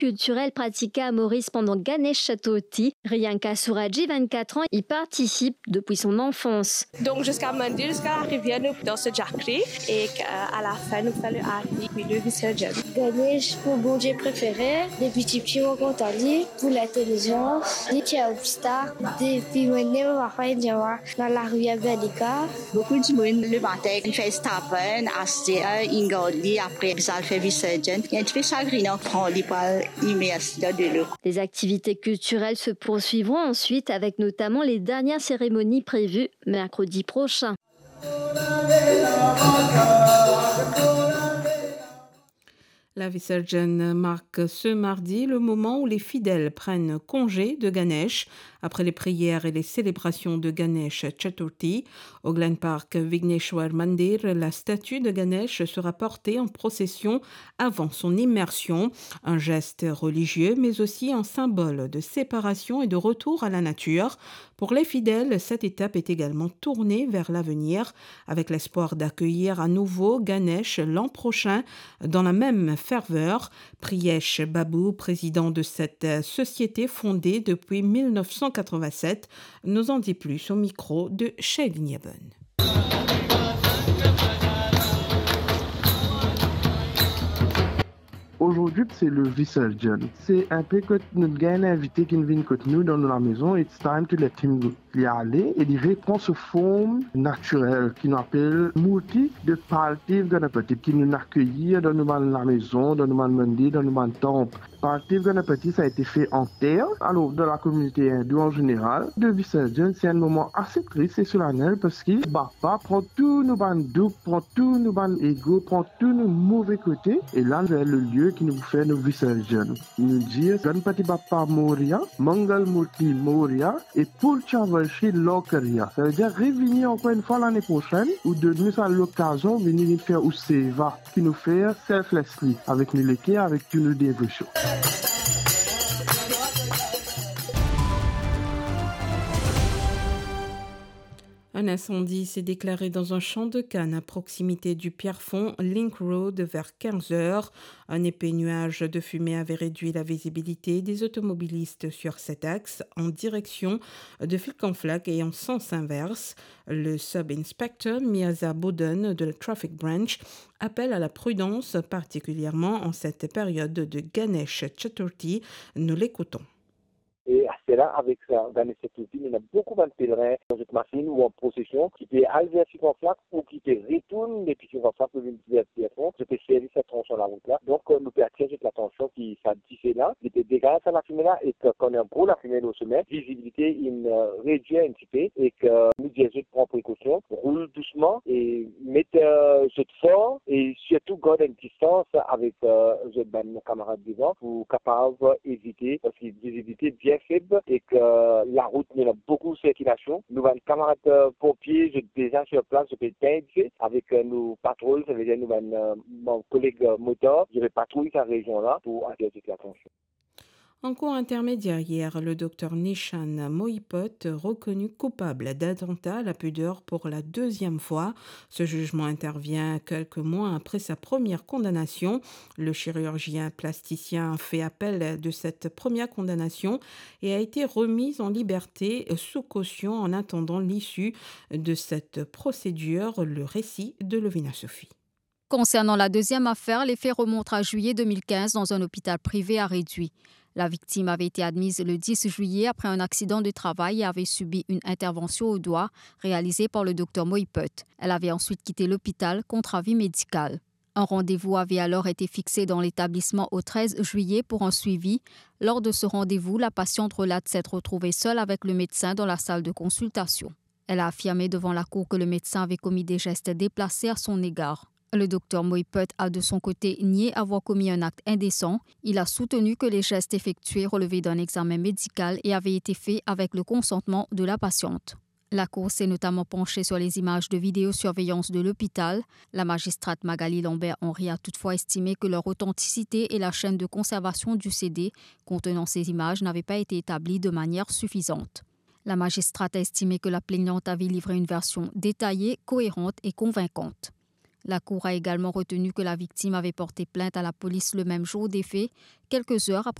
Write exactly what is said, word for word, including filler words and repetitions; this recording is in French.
culturel pratiqué à Maurice pendant Ganesh Chaturthi. Riyanka Suraji, vingt-quatre ans, y participe depuis son enfance. Donc jusqu'à Monday, jusqu'à l'arrivée, nous dans ce jacquerie et à la fin, nous faisons le arti puis le visurgence. Ganesh, mon bon Dieu préféré, des petits petits rencontres pour l'intelligence, des petits obstacles, des petits menus, dans la rue Belika. Beaucoup de monde le matin, il fait stappen, acheter un ingoli, après ça fait visurgence. Il y a un petit peu chagrin, prend les poils immerses de l'eau. Les activités culturelles se poursuivront ensuite avec notamment les dernières cérémonies prévues mercredi prochain. La Visarjan marque ce mardi le moment où les fidèles prennent congé de Ganesh après les prières et les célébrations de Ganesh Chaturthi. Au Glen Park Vigneshwar Mandir, la statue de Ganesh sera portée en procession avant son immersion, un geste religieux mais aussi un symbole de séparation et de retour à la nature. Pour les fidèles, cette étape est également tournée vers l'avenir avec l'espoir d'accueillir à nouveau Ganesh l'an prochain dans la même ferveur. Priyesh Babu, président de cette société fondée depuis mille neuf cent quatre-vingt-sept, nous en dit plus au micro de Shailene Yevon. Aujourd'hui, c'est le Visarjan. C'est un peu que nous avons un invité qui vient avec nous dans la maison. It's time to let him y aller et il répond sous forme naturelle qui nous appelle Murti de Parthiv Ganapati qui nous accueillit dans la maison, dans le mandir, dans le temple. Parthiv Ganapati, ça a été fait en terre. Alors, dans la communauté hindoue en général, le Visarjan, c'est un moment assez triste et solennel parce que Bapa prend tous nos doutes, prend tous nos égos, prend tous nos mauvais côtés et là, c'est le lieu qui nous fait nos Visarjan. Il nous dit Ganapati Bappa Moria, Mangal Murti Moria et Pulchavarshi Lokaria. Ça veut dire revenir encore une fois l'année prochaine ou de nous à l'occasion de venir faire ou Seva qui nous fait selflessly avec nous l'équerre, avec tous nos dévotions. Un incendie s'est déclaré dans un champ de canne à proximité du Pierrefonds Link Road vers quinze heures. Un épais nuage de fumée avait réduit la visibilité des automobilistes sur cet axe en direction de Filkanflack et en sens inverse. Le sub-inspecteur Mirza Boden de la Traffic Branch appelle à la prudence, particulièrement en cette période de Ganesh Chaturthi. Nous l'écoutons. Et c'est là, avec ça, Ganesh Chaturthi, il y a beaucoup de pèlerins dans cette machine ou en procession qui peut aller vers Filkanflack ou qui peut retourner depuis Filkanflack pour venir vers Pierrefonds. Je peux servir cette tronçon la route là. Donc, nous peut attirer l'attention qui s'additionne là. Il peut dégager la fumée là et qu'on a un gros la fumée au sommet, visibilité, il réduit un petit peu et que nous disons prendre précaution, roule doucement et mettre euh, ce fort et surtout garder une distance avec euh, nos camarades devant pour capable éviter parce que visibilité bien faible et que la route il y a beaucoup de circulation. Nous avons camarades pompiers, je déjà sur place, je peux t'aider avec nos patrouilles, ça veut dire nous avons mon collègue moteur, je vais patrouiller cette région-là pour attirer toute l'attention. En cours intermédiaire hier, le docteur Nishan Mohipot, reconnu coupable d'attentat à la pudeur pour la deuxième fois. Ce jugement intervient quelques mois après sa première condamnation. Le chirurgien plasticien fait appel de cette première condamnation et a été remis en liberté sous caution en attendant l'issue de cette procédure. Le récit de Lovina Sophie. Concernant la deuxième affaire, les faits remontent à juillet deux mille quinze dans un hôpital privé à Réduit. La victime avait été admise le dix juillet après un accident de travail et avait subi une intervention au doigt réalisée par le docteur Mohipot. Elle avait ensuite quitté l'hôpital contre avis médical. Un rendez-vous avait alors été fixé dans l'établissement au treize juillet pour un suivi. Lors de ce rendez-vous, la patiente relate s'être retrouvée seule avec le médecin dans la salle de consultation. Elle a affirmé devant la cour que le médecin avait commis des gestes déplacés à son égard. Le docteur Mohipot a de son côté nié avoir commis un acte indécent. Il a soutenu que les gestes effectués relevaient d'un examen médical et avaient été faits avec le consentement de la patiente. La Cour s'est notamment penchée sur les images de vidéosurveillance de l'hôpital. La magistrate Magali Lambert-Henry a toutefois estimé que leur authenticité et la chaîne de conservation du C D contenant ces images n'avaient pas été établies de manière suffisante. La magistrate a estimé que la plaignante avait livré une version détaillée, cohérente et convaincante. La Cour a également retenu que la victime avait porté plainte à la police le même jour des faits, quelques heures après